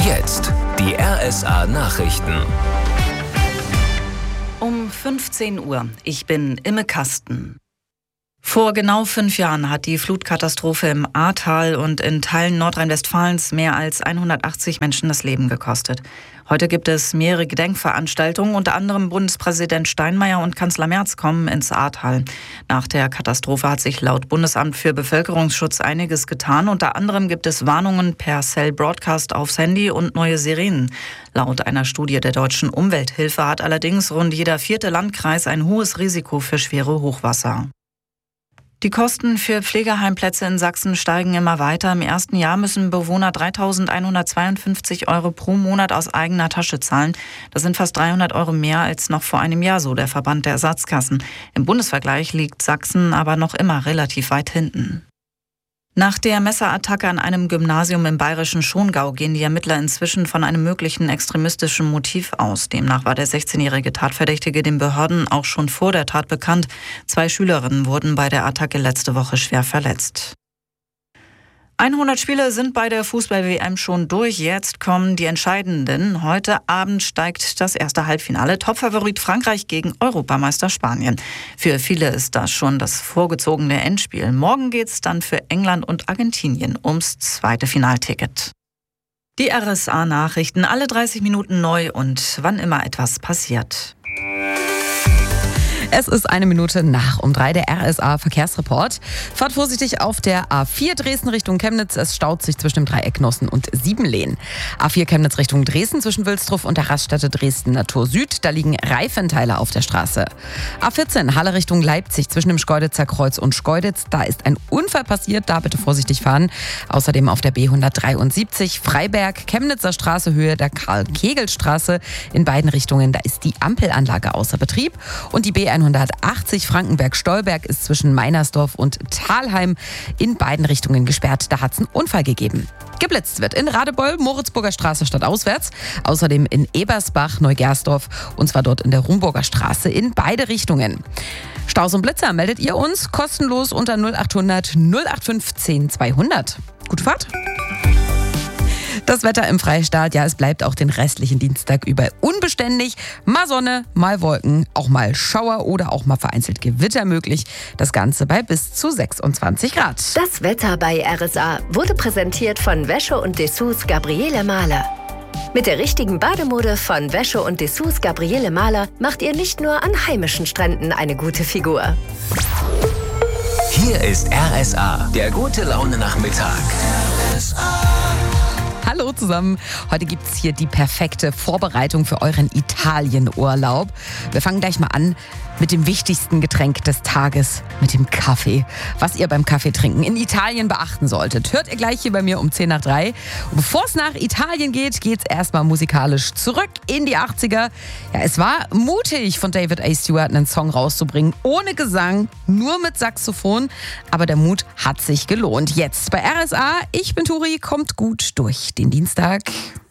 Jetzt die RSA Nachrichten. Um 15 Uhr. Ich bin Imme Kasten. Vor genau 5 Jahren hat die Flutkatastrophe im Ahrtal und in Teilen Nordrhein-Westfalens mehr als 180 Menschen das Leben gekostet. Heute gibt es mehrere Gedenkveranstaltungen, unter anderem Bundespräsident Steinmeier und Kanzler Merz kommen ins Ahrtal. Nach der Katastrophe hat sich laut Bundesamt für Bevölkerungsschutz einiges getan. Unter anderem gibt es Warnungen per Cell Broadcast aufs Handy und neue Sirenen. Laut einer Studie der Deutschen Umwelthilfe hat allerdings rund jeder 4. Landkreis ein hohes Risiko für schwere Hochwasser. Die Kosten für Pflegeheimplätze in Sachsen steigen immer weiter. Im ersten Jahr müssen Bewohner 3.152 € pro Monat aus eigener Tasche zahlen. Das sind fast 300 € mehr als noch vor einem Jahr, so der Verband der Ersatzkassen. Im Bundesvergleich liegt Sachsen aber noch immer relativ weit hinten. Nach der Messerattacke an einem Gymnasium im bayerischen Schongau gehen die Ermittler inzwischen von einem möglichen extremistischen Motiv aus. Demnach war der 16-jährige Tatverdächtige den Behörden auch schon vor der Tat bekannt. 2 Schülerinnen wurden bei der Attacke letzte Woche schwer verletzt. 100 Spiele sind bei der Fußball-WM schon durch. Jetzt kommen die entscheidenden. Heute Abend steigt das erste Halbfinale. Topfavorit Frankreich gegen Europameister Spanien. Für viele ist das schon das vorgezogene Endspiel. Morgen geht's dann für England und Argentinien ums zweite Finalticket. Die RSA-Nachrichten alle 30 Minuten neu und wann immer etwas passiert. Es ist 1 Minute nach um 3, der RSA-Verkehrsreport. Fahrt vorsichtig auf der A4 Dresden Richtung Chemnitz. Es staut sich zwischen dem Dreieck Nossen und Siebenlehn. A4 Chemnitz Richtung Dresden zwischen Wilsdruff und der Raststätte Dresden Natur Süd. Da liegen Reifenteile auf der Straße. A14 Halle Richtung Leipzig zwischen dem Schkeuditzer Kreuz und Schkeuditz. Da ist ein Unfall passiert, da bitte vorsichtig fahren. Außerdem auf der B173 Freiberg, Chemnitzer Straße Höhe der Karl-Kegel-Straße. In beiden Richtungen, da ist die Ampelanlage außer Betrieb. Und die B180 Frankenberg-Stolberg ist zwischen Meinersdorf und Thalheim in beiden Richtungen gesperrt. Da hat es einen Unfall gegeben. Geblitzt wird in Radebeul, Moritzburger Straße stadtauswärts. Außerdem in Ebersbach, Neugersdorf und zwar dort in der Rumburger Straße in beide Richtungen. Staus und Blitzer meldet ihr uns kostenlos unter 0800 0815 200. Gute Fahrt! Das Wetter im Freistaat, ja, es bleibt auch den restlichen Dienstag über unbeständig. Mal Sonne, mal Wolken, auch mal Schauer oder auch mal vereinzelt Gewitter möglich. Das Ganze bei bis zu 26 Grad. Das Wetter bei RSA wurde präsentiert von Wäsche und Dessous Gabriele Mahler. Mit der richtigen Bademode von Wäsche und Dessous Gabriele Mahler macht ihr nicht nur an heimischen Stränden eine gute Figur. Hier ist RSA, der gute Laune-Nachmittag. RSA. Hallo zusammen. Heute gibt es hier die perfekte Vorbereitung für euren Italienurlaub. Wir fangen gleich mal an mit dem wichtigsten Getränk des Tages, mit dem Kaffee. Was ihr beim Kaffeetrinken in Italien beachten solltet, hört ihr gleich hier bei mir um 10 nach 3. Und bevor es nach Italien geht, geht's erstmal musikalisch zurück in die 80er. Ja, es war mutig von David A. Stewart einen Song rauszubringen, ohne Gesang, nur mit Saxophon. Aber der Mut hat sich gelohnt. Jetzt bei RSA, ich bin Turi, kommt gut durch den Dienstag.